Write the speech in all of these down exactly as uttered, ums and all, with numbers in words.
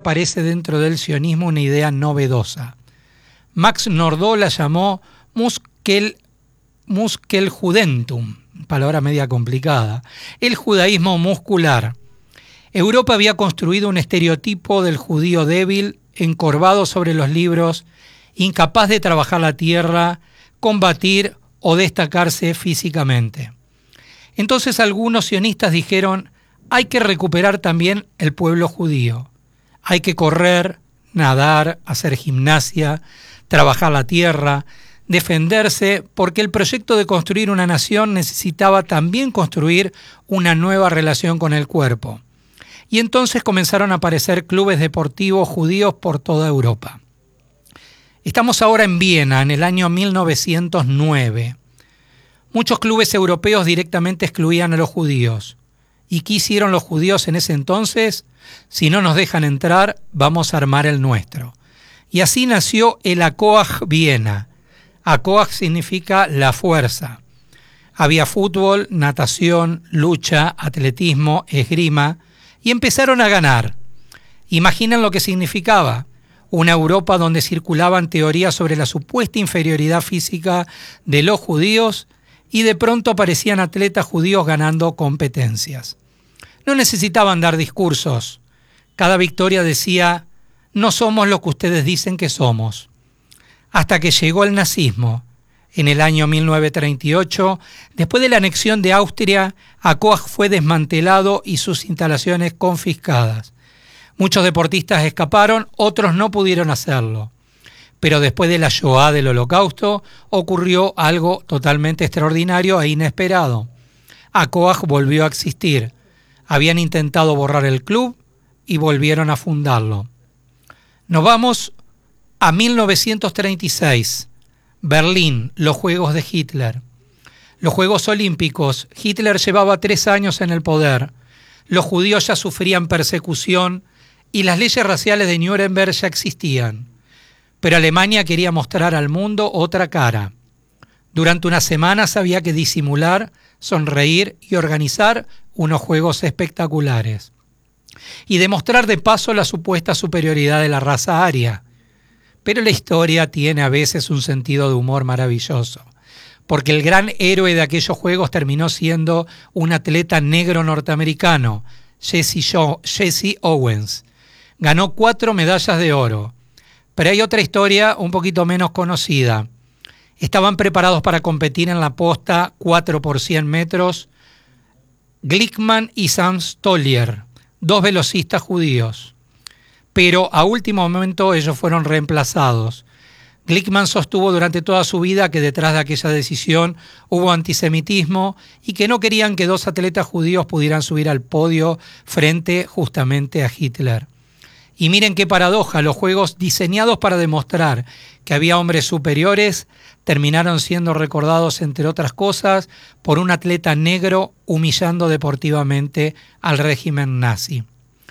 aparece dentro del sionismo una idea novedosa. Max Nordau la llamó Muskel, Muskeljudentum, palabra media complicada, el judaísmo muscular. Europa había construido un estereotipo del judío débil, encorvado sobre los libros, incapaz de trabajar la tierra, combatir o destacarse físicamente. Entonces algunos sionistas dijeron: hay que recuperar también el pueblo judío. Hay que correr, nadar, hacer gimnasia, trabajar la tierra, defenderse, porque el proyecto de construir una nación necesitaba también construir una nueva relación con el cuerpo. Y entonces comenzaron a aparecer clubes deportivos judíos por toda Europa. Estamos ahora en Viena, en el año mil novecientos nueve. Muchos clubes europeos directamente excluían a los judíos. ¿Y qué hicieron los judíos en ese entonces? Si no nos dejan entrar, vamos a armar el nuestro. Y así nació el Akoach Viena. Akoach significa la fuerza. Había fútbol, natación, lucha, atletismo, esgrima, y empezaron a ganar. Imaginen lo que significaba. Una Europa donde circulaban teorías sobre la supuesta inferioridad física de los judíos, y de pronto aparecían atletas judíos ganando competencias. No necesitaban dar discursos. Cada victoria decía: no somos lo que ustedes dicen que somos. Hasta que llegó el nazismo. En el año mil novecientos treinta y ocho, después de la anexión de Austria, Akoach fue desmantelado y sus instalaciones confiscadas. Muchos deportistas escaparon, otros no pudieron hacerlo. Pero después de la Shoah del Holocausto, ocurrió algo totalmente extraordinario e inesperado. Akoach volvió a existir. Habían intentado borrar el club y volvieron a fundarlo. Nos vamos a mil novecientos treinta y seis. Berlín, los Juegos de Hitler. Los Juegos Olímpicos. Hitler llevaba tres años en el poder. Los judíos ya sufrían persecución y las leyes raciales de Nuremberg ya existían. Pero Alemania quería mostrar al mundo otra cara. Durante unas semanas había que disimular, sonreír y organizar unos juegos espectaculares. Y demostrar de paso la supuesta superioridad de la raza aria. Pero la historia tiene a veces un sentido de humor maravilloso, porque el gran héroe de aquellos juegos terminó siendo un atleta negro norteamericano, Jesse, jo- Jesse Owens. Ganó cuatro medallas de oro. Pero hay otra historia un poquito menos conocida. Estaban preparados para competir en la posta cuatro por cien metros Glickman y Sam Stollier, dos velocistas judíos. Pero a último momento ellos fueron reemplazados. Glickman sostuvo durante toda su vida que detrás de aquella decisión hubo antisemitismo y que no querían que dos atletas judíos pudieran subir al podio frente justamente a Hitler. Y miren qué paradoja, los juegos diseñados para demostrar que había hombres superiores terminaron siendo recordados, entre otras cosas, por un atleta negro humillando deportivamente al régimen nazi.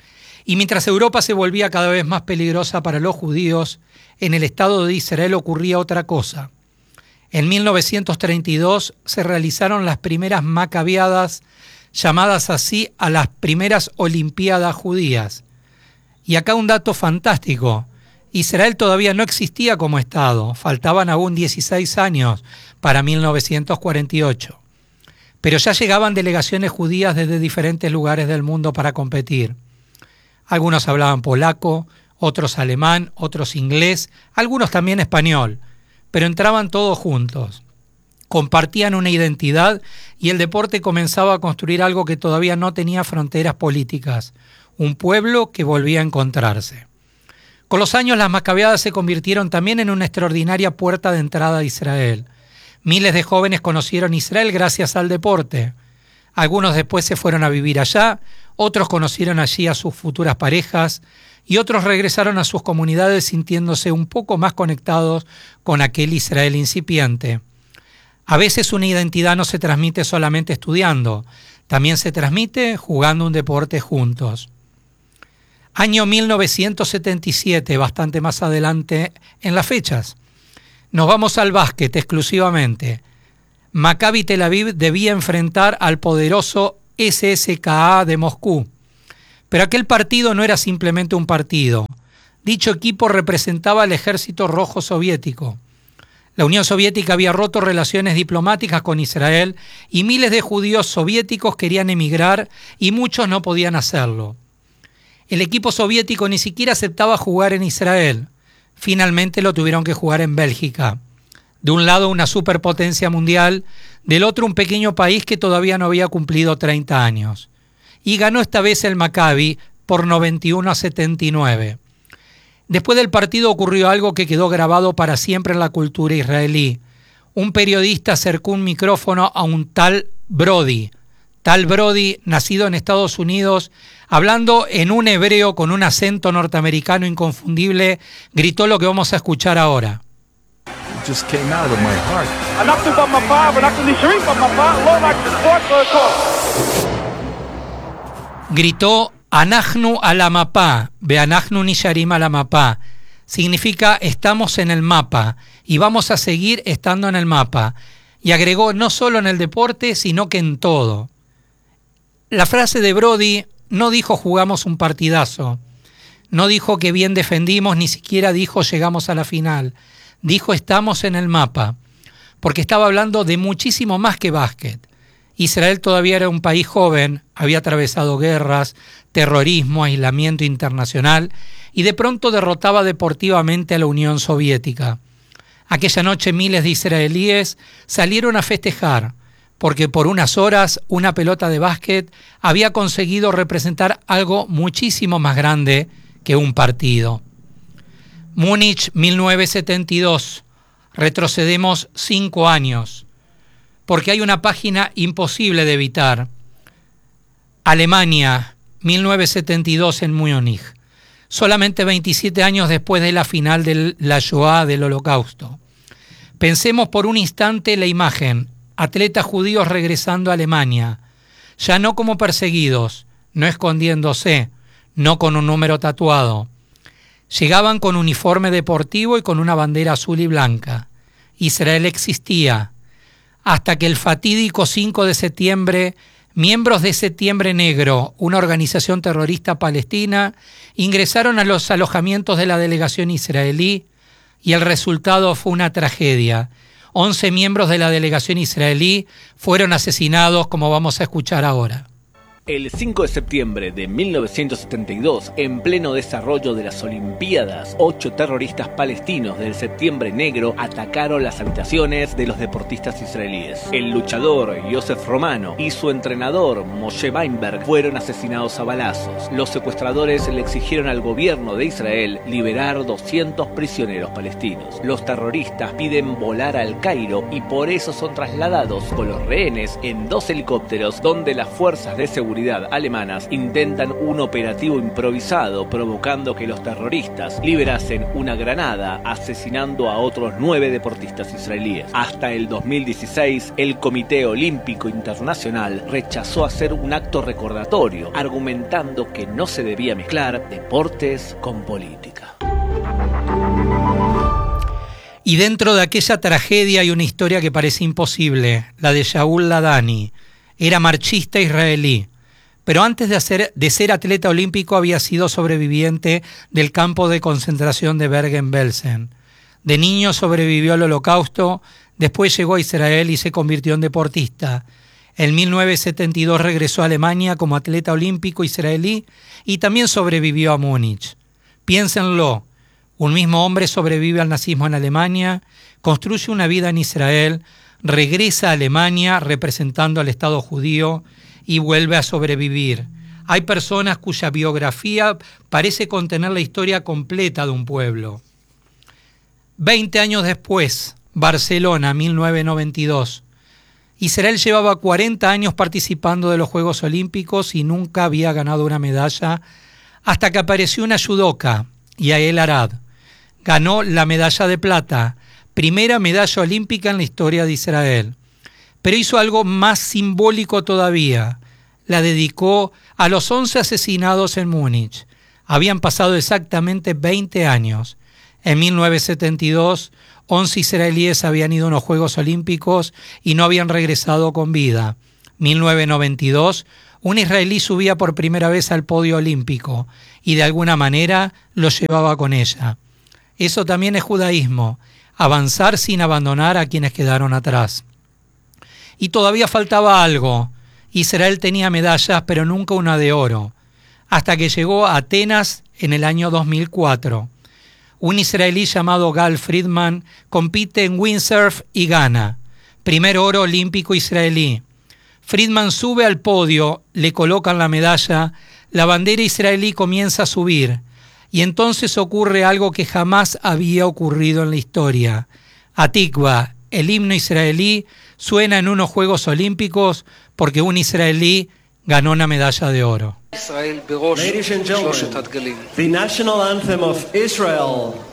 Y mientras Europa se volvía cada vez más peligrosa para los judíos, en el Estado de Israel ocurría otra cosa. En mil novecientos treinta y dos se realizaron las primeras macabeadas, llamadas así a las primeras Olimpiadas judías. Y acá un dato fantástico. Israel todavía no existía como Estado, faltaban aún dieciséis años para mil novecientos cuarenta y ocho. Pero ya llegaban delegaciones judías desde diferentes lugares del mundo para competir. Algunos hablaban polaco, otros alemán, otros inglés, algunos también español, pero entraban todos juntos. Compartían una identidad y el deporte comenzaba a construir algo que todavía no tenía fronteras políticas, un pueblo que volvía a encontrarse. Con los años las macabeadas se convirtieron también en una extraordinaria puerta de entrada a Israel. Miles de jóvenes conocieron Israel gracias al deporte. Algunos después se fueron a vivir allá, otros conocieron allí a sus futuras parejas y otros regresaron a sus comunidades sintiéndose un poco más conectados con aquel Israel incipiente. A veces una identidad no se transmite solamente estudiando, también se transmite jugando un deporte juntos. Año mil novecientos setenta y siete, bastante más adelante en las fechas. Nos vamos al básquet exclusivamente. Maccabi Tel Aviv debía enfrentar al poderoso C S K A de Moscú. Pero aquel partido no era simplemente un partido. Dicho equipo representaba al Ejército Rojo Soviético. La Unión Soviética había roto relaciones diplomáticas con Israel y miles de judíos soviéticos querían emigrar y muchos no podían hacerlo. El equipo soviético ni siquiera aceptaba jugar en Israel. Finalmente lo tuvieron que jugar en Bélgica. De un lado una superpotencia mundial, del otro un pequeño país que todavía no había cumplido treinta años. Y ganó esta vez el Maccabi por noventa y uno a setenta y nueve. Después del partido ocurrió algo que quedó grabado para siempre en la cultura israelí. Un periodista acercó un micrófono a un tal Brody. Tal Brody, nacido en Estados Unidos, hablando en un hebreo con un acento norteamericano inconfundible, gritó lo que vamos a escuchar ahora. Just came out of my heart. Gritó Anachnu ala mapá, beanachnu nisharim ala mapá. Significa estamos en el mapa y vamos a seguir estando en el mapa. Y agregó no solo en el deporte, sino que en todo. La frase de Brody no dijo jugamos un partidazo. No dijo que bien defendimos, ni siquiera dijo llegamos a la final. Dijo estamos en el mapa, porque estaba hablando de muchísimo más que básquet. Israel todavía era un país joven, había atravesado guerras, terrorismo, aislamiento internacional y de pronto derrotaba deportivamente a la Unión Soviética. Aquella noche miles de israelíes salieron a festejar porque por unas horas una pelota de básquet había conseguido representar algo muchísimo más grande que un partido. Múnich mil novecientos setenta y dos. Retrocedemos cinco años. Porque hay una página imposible de evitar. Alemania, mil novecientos setenta y dos en Múnich. Solamente veintisiete años después de la final de la Shoah, del Holocausto. Pensemos por un instante la imagen. Atletas judíos regresando a Alemania. Ya no como perseguidos, no escondiéndose, no con un número tatuado. Llegaban con uniforme deportivo y con una bandera azul y blanca. Israel existía. Hasta que el fatídico cinco de septiembre, miembros de Septiembre Negro, una organización terrorista palestina, ingresaron a los alojamientos de la delegación israelí y el resultado fue una tragedia. Once miembros de la delegación israelí fueron asesinados, como vamos a escuchar ahora. El cinco de septiembre de mil novecientos setenta y dos, en pleno desarrollo de las Olimpiadas, ocho terroristas palestinos del Septiembre Negro atacaron las habitaciones de los deportistas israelíes. El luchador Yosef Romano y su entrenador Moshe Weinberg fueron asesinados a balazos. Los secuestradores le exigieron al gobierno de Israel liberar doscientos prisioneros palestinos. Los terroristas piden volar al Cairo y por eso son trasladados con los rehenes en dos helicópteros donde las fuerzas de seguridad alemanas intentan un operativo improvisado, provocando que los terroristas liberasen una granada, asesinando a otros nueve deportistas israelíes. Hasta el dos mil dieciséis, el Comité Olímpico Internacional rechazó hacer un acto recordatorio, argumentando que no se debía mezclar deportes con política. Y dentro de aquella tragedia hay una historia que parece imposible, la de Shaul Ladani. Era marchista israelí. Pero antes de, hacer, de ser atleta olímpico había sido sobreviviente del campo de concentración de Bergen-Belsen. De niño sobrevivió al Holocausto, después llegó a Israel y se convirtió en deportista. En mil novecientos setenta y dos regresó a Alemania como atleta olímpico israelí y también sobrevivió a Múnich. Piénsenlo, un mismo hombre sobrevive al nazismo en Alemania, construye una vida en Israel, regresa a Alemania representando al Estado judío y vuelve a sobrevivir. Hay personas cuya biografía parece contener la historia completa de un pueblo. Veinte años después, Barcelona, mil novecientos noventa y dos. Israel llevaba cuarenta años participando de los Juegos Olímpicos y nunca había ganado una medalla hasta que apareció una judoka, Yael Arad. Ganó la medalla de plata, primera medalla olímpica en la historia de Israel. Pero hizo algo más simbólico todavía. La dedicó a los once asesinados en Múnich. Habían pasado exactamente veinte años. En mil novecientos setenta y dos, once israelíes habían ido a los Juegos Olímpicos y no habían regresado con vida. mil novecientos noventa y dos, Un israelí subía por primera vez al podio olímpico y de alguna manera lo llevaba con ella. Eso también es judaísmo, avanzar sin abandonar a quienes quedaron atrás. Y todavía faltaba algo. Israel tenía medallas, pero nunca una de oro, hasta que llegó a Atenas en el año dos mil cuatro. Un israelí llamado Gal Friedman compite en windsurf y gana. Primer oro olímpico israelí. Friedman sube al podio, le colocan la medalla, la bandera israelí comienza a subir, y entonces ocurre algo que jamás había ocurrido en la historia. Atikva, el himno israelí, suena en unos Juegos Olímpicos porque un israelí ganó una medalla de oro. Ladies and gentlemen, the national anthem of Israel.